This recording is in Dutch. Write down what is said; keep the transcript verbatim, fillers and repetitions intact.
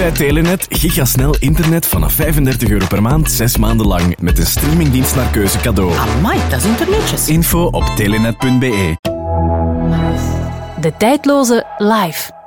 bij Telenet gigasnel internet vanaf vijfendertig euro per maand, zes maanden lang. Met een streamingdienst naar keuze cadeau. Amai, dat is internetjes. Info op telenet punt be. De tijdloze live.